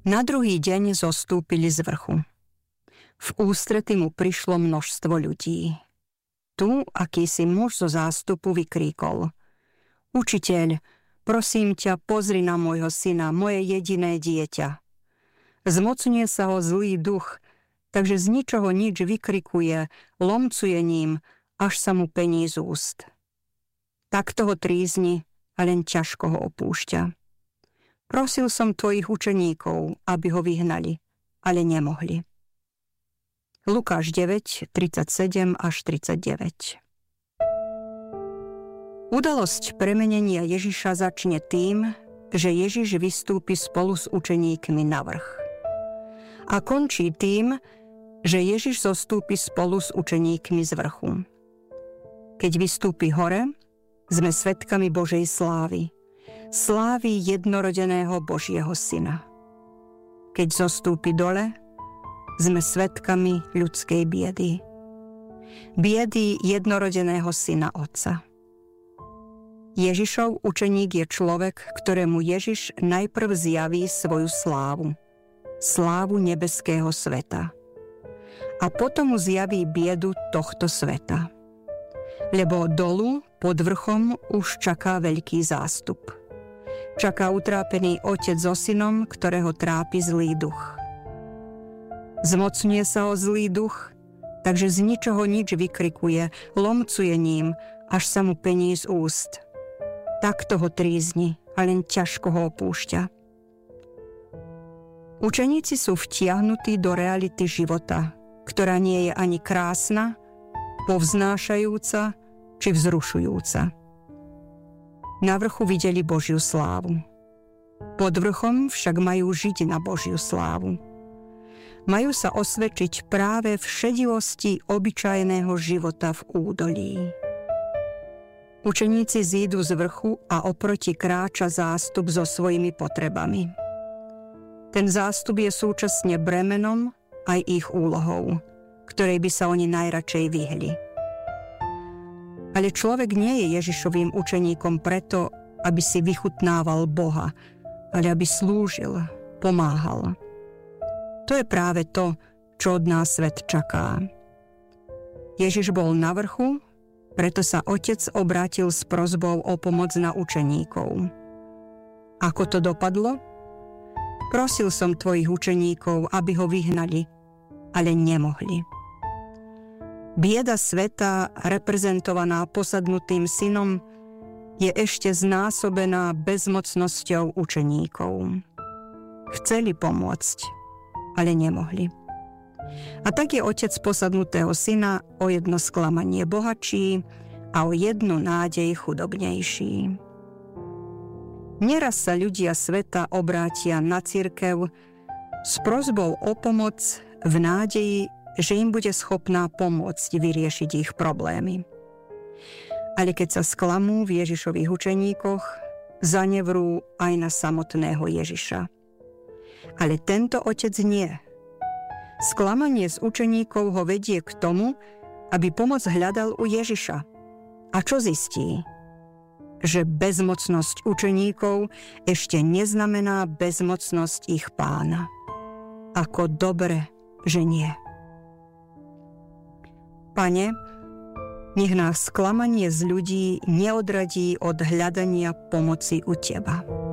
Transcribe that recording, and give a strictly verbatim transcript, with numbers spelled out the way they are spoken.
Na druhý deň zostúpili z vrchu. V ústrety mu prišlo množstvo ľudí. Tu akýsi muž zo zástupu vykríkol: Učiteľ, prosím ťa, pozri na môjho syna, moje jediné dieťa. Zmocňuje sa ho zlý duch, takže z ničoho nič vykrikuje, lomcuje ním, až sa mu pení z úst. Takto ho trízni a len ťažko ho opúšťa. Prosil som tvojich učeníkov, aby ho vyhnali, ale nemohli. Lukáš deväť, tridsaťsedem až tridsaťdeväť. Udalosť premenenia Ježiša začne tým, že Ježiš vystúpi spolu s učeníkmi na vrch. A končí tým, že Ježiš zostúpi spolu s učeníkmi z vrchu. Keď vystúpi hore, sme svedkami Božej slávy, slávy jednorodeného Božieho Syna. Keď zostúpi dole, sme svedkami ľudskej biedy. Biedy jednorodeného Syna Otca. Ježišov učeník je človek, ktorému Ježiš najprv zjaví svoju slávu, slávu nebeského sveta. A potom mu zjaví biedu tohto sveta. Lebo dolu, pod vrchom, už čaká veľký zástup. Čaká utrápený otec so synom, ktorého trápi zlý duch. Zmocňuje sa o zlý duch, takže z ničoho nič vykrikuje, lomcuje ním, až sa mu pení z úst. Takto ho trízni a len ťažko ho opúšťa. Učeníci sú vtiahnutí do reality života, ktorá nie je ani krásna, povznášajúca či vzrušujúca. Na vrchu videli Božiu slávu. Pod vrchom však majú žiť na Božiu slávu. Majú sa osvedčiť práve v šedivosti obyčajného života v údolí. Učeníci zídu z vrchu a oproti kráča zástup so svojimi potrebami. Ten zástup je súčasne bremenom aj ich úlohou, ktorej by sa oni najradšej vyhli. Ale človek nie je Ježišovým učeníkom preto, aby si vychutnával Boha, ale aby slúžil, pomáhal. To je práve to, čo od nás svet čaká. Ježiš bol na vrchu, preto sa Otec obrátil s prosbou o pomoc na učeníkov. Ako to dopadlo? Prosil som tvojich učeníkov, aby ho vyhnali, ale nemohli. Bieda sveta, reprezentovaná posadnutým synom, je ešte znásobená bezmocnosťou učeníkov. Chceli pomôcť, ale nemohli. A tak je otec posadnutého syna o jedno sklamanie bohatší a o jednu nádej chudobnejší. Neraz sa ľudia sveta obrátia na cirkev s prosbou o pomoc v nádeji, že im bude schopná pomôcť vyriešiť ich problémy. Ale keď sa sklamú v Ježišových učeníkoch, zanevrú aj na samotného Ježiša. Ale tento otec nie. Sklamanie z učeníkov ho vedie k tomu, aby pomoc hľadal u Ježiša. A čo zistí? Že bezmocnosť učeníkov ešte neznamená bezmocnosť ich pána. Ako dobre, že nie. Pane, nech nás sklamanie z ľudí neodradí od hľadania pomoci u Teba.